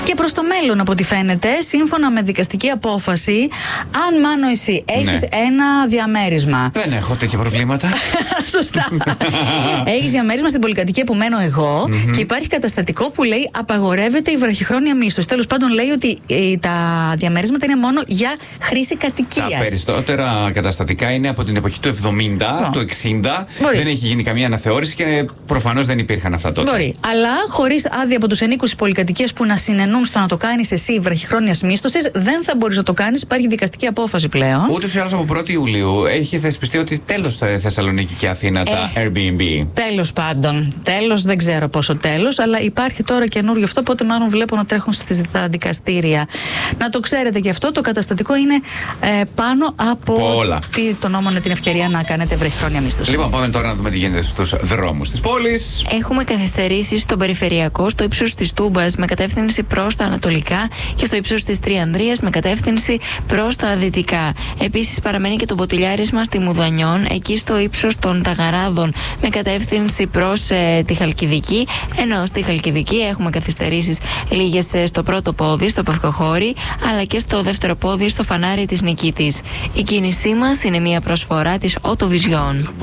Και προς το μέλλον, από ό,τι φαίνεται, σύμφωνα με δικαστική απόφαση, αν Μάνο εσύ έχεις ένα διαμέρισμα. Δεν έχω τέτοια προβλήματα. Σωστά. Έχεις διαμέρισμα στην πολυκατοικία που μένω εγώ και υπάρχει καταστατικό που λέει απαγορεύεται η βραχυχρόνια μίσθωση. Τέλος πάντων, λέει ότι τα διαμερίσματα είναι μόνο για χρήση κατοικίας. Τα περισσότερα καταστατικά είναι από την εποχή του 70, του 60. Μπορεί. Δεν έχει γίνει καμία αναθεώρηση και προφανώς δεν υπήρχαν αυτά τότε. Μπορεί. Αλλά χωρίς άδεια από τους ενίκους της πολυκατοικίας που να συνενούν στο να το κάνεις εσύ βραχυχρόνιας μίσθωσης, δεν θα μπορείς να το κάνεις. Υπάρχει δικαστική απόφαση πλέον. Ούτως ή άλλως από 1η Ιουλίου έχει θεσπιστεί ότι τέλος Θεσσαλονίκη και Αθήνα τα Airbnb. Τέλος πάντων. Τέλος, δεν ξέρω πόσο τέλος, αλλά υπάρχει τώρα καινούριο αυτό, οπότε μάλλον βλέπω να τρέχουν στα δικαστήρια. Να το ξέρετε και αυτό, το καταστατικό είναι πάνω από όλα. τον νόμο με την ευκαιρία να κάνετε βραχυχρόνια μίσθωση. Λοιπόν, πάμε τώρα να δούμε τι γίνεται στους δρόμους της πόλης. Έχουμε καθυστερήσεις στον περιφερειακό, στο ύψος της Τούμπας με κατεύθυνση προς τα ανατολικά και στο ύψος της Τριανδρίας με κατεύθυνση προς τα δυτικά. Επίσης παραμένει και το ποτηλιάρισμα στη Μουδανιών, εκεί στο ύψος των Ταγαράδων με κατεύθυνση προς τη Χαλκιδική, ενώ στη Χαλκιδική έχουμε καθυστερήσεις λίγες στο πρώτο πόδι, στο Πευκοχώρι, αλλά και στο δεύτερο πόδι, στο φανάρι της Νικήτης. Η κίνησή μας είναι μια προσφορά της Autovision.